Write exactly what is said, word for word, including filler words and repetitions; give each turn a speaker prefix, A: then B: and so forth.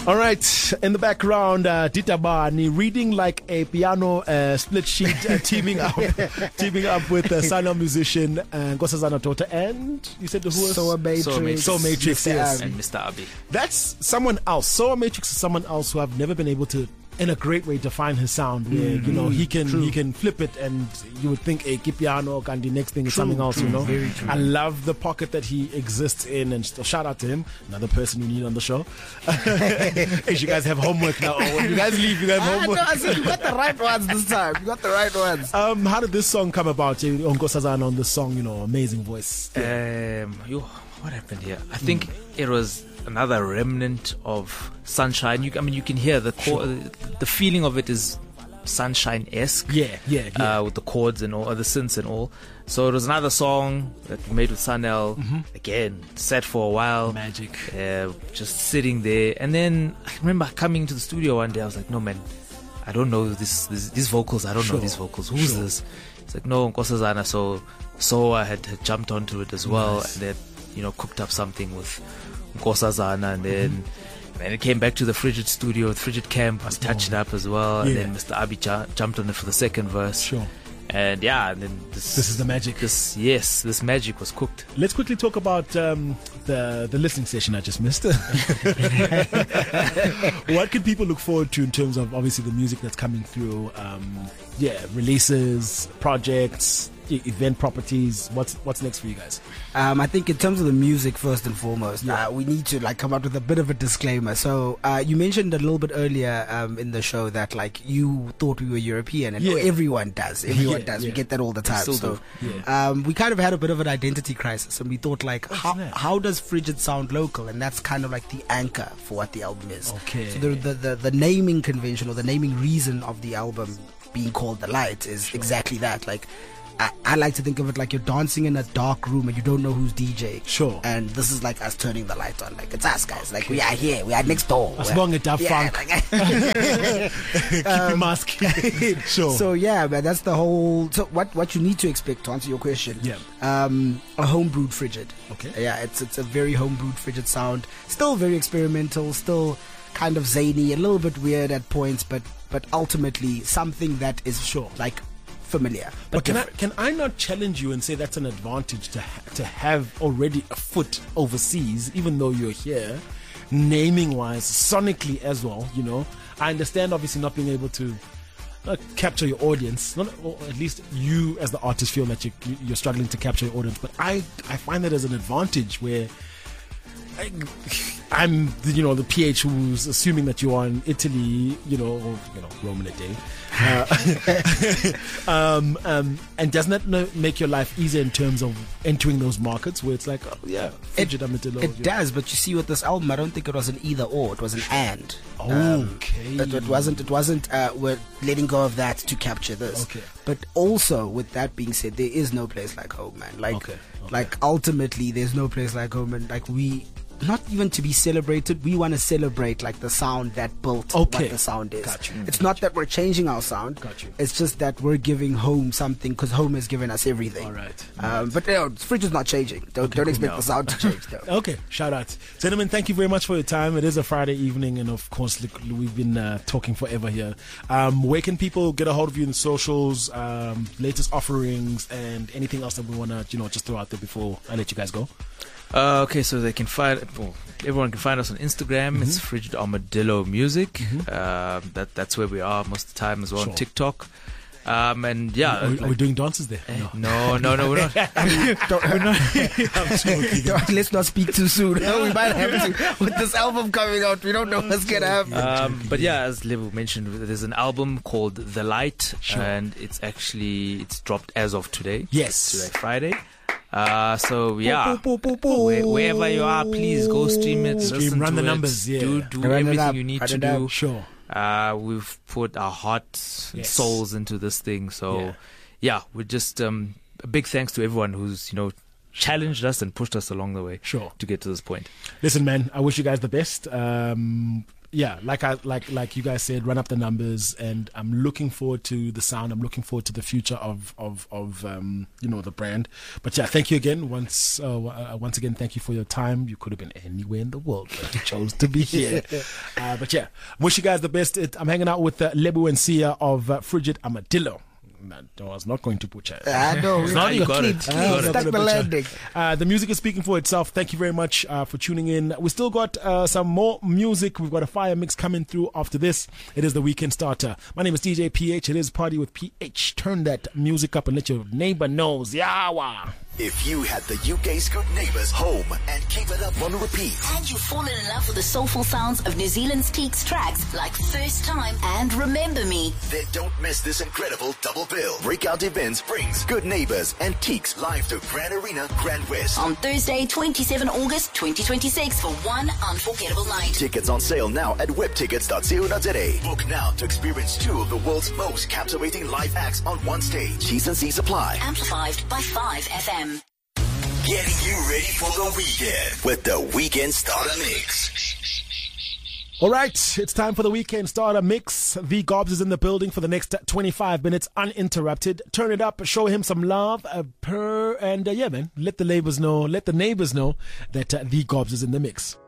A: All right, in the background, uh, Dita Bani reading like a piano uh, split sheet, uh, teaming up, teaming up with a Sana musician, uh, Nkosazana Tota, and you said who was
B: Soul Matrix,
A: Soul Matrix, Soul Matrix, yes,
C: and Mister Abi.
A: That's someone else. Soul Matrix is someone else who I've never been able to, in a great way, define his sound. Where mm-hmm. you know he can true. he can flip it, and you would think a piano, and the next thing is true, something else. True. You know,
B: very true.
A: I love the pocket that he exists in, and so shout out to him. Another person you need on the show. Hey, you guys have homework now. When you guys leave, you guys have homework.
B: Ah, no, I said you got the right ones this time. You got the right ones.
A: Um, how did this song come about? Nkosazana on this song, you know, amazing voice.
C: Yeah. Um, yo, what happened here? I think mm. it was another remnant of Sunshine. You, I mean, you can hear the chord, sure. the feeling of it is Sunshine-esque.
A: Yeah, yeah, yeah.
C: Uh, with the chords and all, the synths and all. So it was another song that we made with Sanel. Mm-hmm. Again, sat for a while.
A: Magic.
C: Uh, just sitting there. And then I remember coming to the studio one day. I was like, no, man, I don't know this, this these vocals. I don't sure. know these vocals. Who's sure. this? It's like, no, Nkosazana. So, so I had, had jumped onto it as well. Nice. And then, you know, cooked up something with Nkosazana, and then mm-hmm. and it came back to the Frigid studio, Frigid Camp. I touched oh. it up as well, yeah. and then Mister Abi ju- jumped on it for the second verse.
A: Sure.
C: And yeah, and then this,
A: this is the magic.
C: This yes, this magic was cooked.
A: Let's quickly talk about um, the the listening session I just missed. What can people look forward to in terms of obviously the music that's coming through? Um, yeah, releases, projects, event properties. What's what's next for you guys?
B: Um, I think in terms of the music, first and foremost, yeah. uh, we need to like come up with a bit of a disclaimer. So uh, you mentioned a little bit earlier um, in the show that like you thought we were European, and yeah. everyone does. Everyone yeah, does. Yeah. We get that all the time.
C: Still
B: so
A: yeah.
B: um, we kind of had a bit of an identity crisis, and we thought like, how, how does Frigid sound local? And that's kind of like the anchor for what the album is.
A: Okay.
B: So the the, the, the naming convention or the naming reason of the album being called The Light is sure. exactly that. Like. I, I like to think of it like you're dancing in a dark room and you don't know who's DJing.
A: Sure.
B: And this is like us turning the light on. Like, it's us, guys. Like, okay. we are here. We are next door.
A: As long as that
B: yeah,
A: funk.
B: Like,
A: keep um, your mask. Sure.
B: So, yeah, man, that's the whole... So, what, what you need to expect, to answer your question,
A: yeah.
B: um, a homebrewed Frigid.
A: Okay.
B: Yeah, it's, it's a very homebrewed Frigid sound. Still very experimental. Still kind of zany. A little bit weird at points. But, but ultimately, something that is
A: sure
B: like... familiar, but,
A: but can I can I not challenge you and say that's an advantage to ha- to have already a foot overseas, even though you're here, naming wise, sonically as well. You know, I understand obviously not being able to uh, capture your audience, not or at least you as the artist feel that you, you're struggling to capture your audience. But I I find that as an advantage where. I, I'm, you know, the P H who's assuming that you are in Italy, you know, or, you know, Roman a day. Uh, um, um, and doesn't that no, make your life easier in terms of entering those markets where it's like, oh, yeah, Frigid,
B: it,
A: Amatilo,
B: it does, but you see with this album, I don't think it was an either or, it was an and.
A: Oh,
B: um,
A: okay.
B: It, it wasn't, it wasn't, uh, we're letting go of that to capture this.
A: Okay.
B: But also, with that being said, there is no place like home, man. Like,
A: okay. Okay.
B: like ultimately, there's no place like home, and like we... not even to be celebrated, we want to celebrate like the sound that built
A: okay.
B: what the sound is.
A: Got you.
B: It's not that we're changing our sound.
A: Got you.
B: It's just that we're giving home something because home has given us everything.
A: All right.
B: Um,
A: right.
B: But you know, Frigid is not changing. Don't,
A: okay,
B: don't
A: cool.
B: expect
A: no.
B: the sound to change though.
A: Okay, shout out. Gentlemen, thank you very much for your time. It is a Friday evening, and of course, look, we've been uh, talking forever here. Um, where can people get a hold of you in the socials, um, latest offerings, and anything else that we want to, you know, just throw out there before I let you guys go?
C: Uh, okay, so they can find well, everyone can find us on Instagram. Mm-hmm. It's Frigid Armadillo Music.
A: Mm-hmm.
C: Uh, that that's where we are most of the time as well.
A: Sure.
C: On TikTok. Um, and yeah,
A: are, we,
C: like,
A: are we doing dances there?
C: Eh, no, no, no, we're not.
B: don't, we're not don't, let's not speak too soon. No, we might have to. With this album coming out, we don't know what's gonna happen.
C: Um, but yeah, as Levo mentioned, there's an album called The Light,
A: sure.
C: and it's actually it's dropped as of today.
A: Yes,
C: today Friday. Uh, so yeah,
A: boop, boop, boop, boop.
C: Where, wherever you are, please go stream it.
A: Stream,
C: listen
A: run
C: to
A: the
C: it,
A: numbers. Yeah,
C: do do
B: run
C: everything you need to do.
A: Sure.
C: Uh, we've put our hearts and
A: yes.
C: souls into this thing. So
A: yeah,
C: yeah we're just um, a big thanks to everyone who's you know challenged us and pushed us along the way.
A: Sure.
C: To get to this point.
A: Listen, man, I wish you guys the best. Um, yeah, like I like like you guys said, run up the numbers, and I'm looking forward to the sound. I'm looking forward to the future of of of um, you know, the brand. But yeah, thank you again. Once uh, uh, once again, thank you for your time. You could have been anywhere in the world, but you chose to be here. uh, but yeah, wish you guys the best. It, I'm hanging out with uh, Lebu and Sia of uh, Frigid Armadillo. No, I was not going to butcher.
B: I know.
C: It's not, you got it.
B: Clean,
C: You got it.
B: stuck the landing.
A: Uh, the music is speaking for itself. Thank you very much uh, for tuning in. We still got uh, some more music. We've got a fire mix coming through after this. It is the Weekend Starter. My name is D J P H. It is Party with P H. Turn that music up and let your neighbor know. Yawa.
D: If you had the U K's good neighbors home and keep it up on repeat,
E: and you've fallen in love with the soulful sounds of New Zealand's Teaks tracks like First Time and Remember Me,
D: then don't miss this incredible double bill. Breakout Events brings Good Neighbors and Teaks live to Grand Arena, Grand West
E: on Thursday, the twenty-seventh of August twenty twenty-six for one unforgettable night.
D: Tickets on sale now at web tickets dot co dot za. Book now to experience two of the world's most captivating live acts on one stage. T's and C's apply.
E: Amplified by five F M.
D: Getting you ready for the weekend with the Weekend Starter Mix.
A: All right, it's time for the Weekend Starter Mix. V Gobs is in the building for the next twenty-five minutes uninterrupted. Turn it up, show him some love, uh, per, and uh, yeah, man, let the neighbors know, let the neighbors know that uh, V Gobs is in the mix.